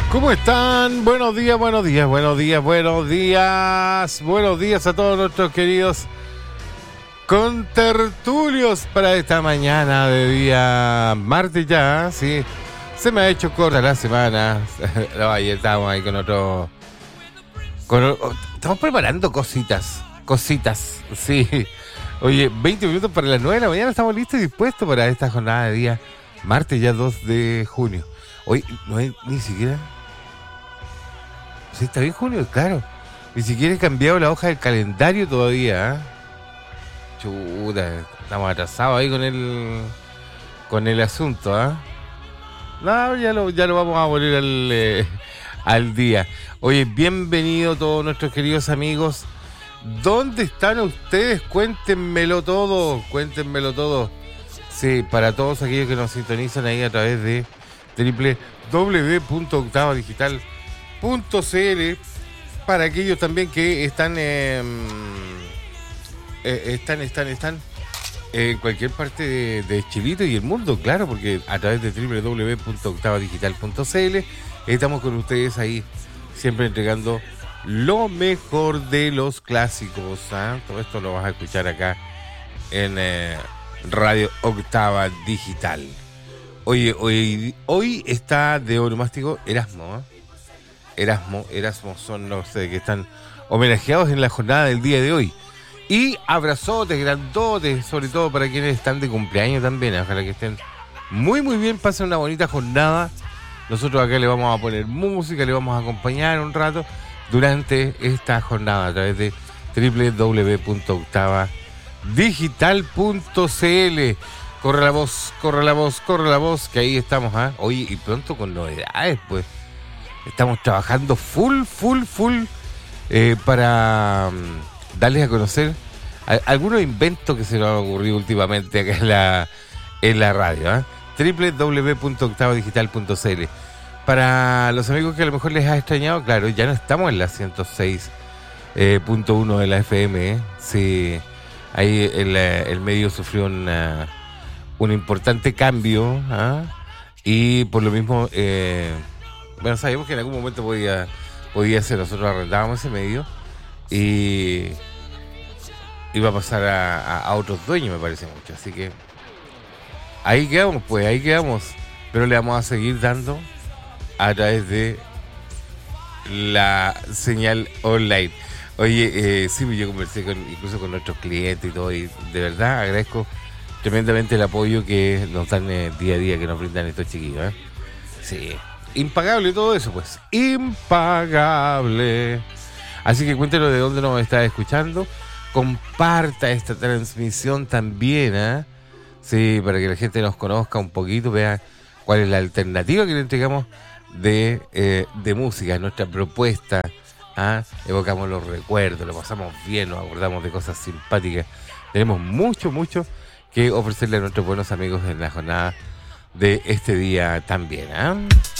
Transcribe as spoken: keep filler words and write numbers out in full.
¿Cómo están? Buenos días, buenos días, buenos días, buenos días. Buenos días a todos nuestros queridos contertulios para esta mañana de día martes ya, sí. Se me ha hecho corta la semana. No, ayer estábamos ahí con otro... Con, estamos preparando cositas, cositas, sí. Oye, veinte minutos para las nueve de la mañana, estamos listos y dispuestos para esta jornada de día martes ya dos de junio. Hoy no hay ni siquiera... Sí, está bien junio, claro. Ni siquiera he cambiado la hoja del calendario todavía, ¿eh? Chuta, estamos atrasados ahí con el con el asunto, ¿ah? ¿eh? No, ya lo, ya lo vamos a poner al, eh, al día. Oye, bienvenido todos nuestros queridos amigos. ¿Dónde están ustedes? Cuéntenmelo todo, cuéntenmelo todo. Sí, para todos aquellos que nos sintonizan ahí a través de doble u doble u doble u punto octava digital punto c l, para aquellos también que están eh, eh, están están están en cualquier parte de, de Chilito y el mundo, claro, porque a través de doble u doble u doble u punto octava digital punto c l estamos con ustedes ahí siempre entregando lo mejor de los clásicos, ¿eh? Todo esto lo vas a escuchar acá en eh, Radio Octava Digital. Oye, hoy, hoy está de onomástico Erasmo, ¿eh? Erasmo, Erasmo son los eh, que están homenajeados en la jornada del día de hoy. Y abrazotes, grandotes, sobre todo para quienes están de cumpleaños también. Ojalá que estén muy, muy bien, pasen una bonita jornada. Nosotros acá le vamos a poner música, le vamos a acompañar un rato durante esta jornada a través de doble u doble u doble u punto octava digital punto c l. Corre la voz, corre la voz, corre la voz, que ahí estamos, ¿ah? ¿eh? Oye, y pronto con novedades, pues. Estamos trabajando full, full, full eh, para um, darles a conocer a, algunos inventos que se nos han ocurrido últimamente acá en la, en la radio, ¿eh? doble u doble u doble u punto octava digital punto c l. Para los amigos que a lo mejor les ha extrañado, claro, ya no estamos en la ciento seis punto uno de la F M, ¿eh? Sí, ahí el, el medio sufrió una, un importante cambio, ¿eh? Y por lo mismo... Eh, Bueno, sabíamos que en algún momento podía, podía ser, nosotros arrendábamos ese medio y iba a pasar a, a, a otros dueños, me parece mucho. Así que ahí quedamos, pues, ahí quedamos. Pero le vamos a seguir dando a través de la señal online. Oye, eh, sí, yo conversé con, incluso con nuestros clientes y todo, y de verdad agradezco tremendamente el apoyo que nos dan eh, día a día, que nos brindan estos chiquillos, ¿eh? Sí. Impagable todo eso, pues. Impagable. Así que cuéntenos de dónde nos está escuchando. Comparta esta transmisión también, ¿eh? Sí, para que la gente nos conozca un poquito, vea cuál es la alternativa que le entregamos de, eh, de música, nuestra propuesta. ¿Ah? Evocamos los recuerdos, lo pasamos bien, nos acordamos de cosas simpáticas. Tenemos mucho, mucho que ofrecerle a nuestros buenos amigos en la jornada de este día también, ¿eh?